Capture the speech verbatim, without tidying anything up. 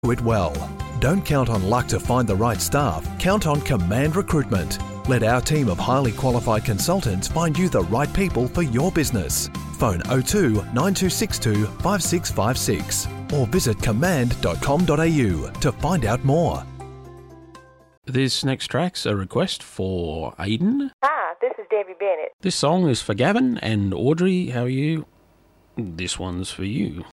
Do it well. Don't count on luck to find the right staff. Count on Command Recruitment. Let our team of highly qualified consultants find you the right people for your business. Phone oh two nine two six two five six five six or visit command dot com dot a u to find out more. This next track's a request for Aidan. Hi, this is Debbie Bennett. This song is for Gavin and Audrey. How are you? This one's for you.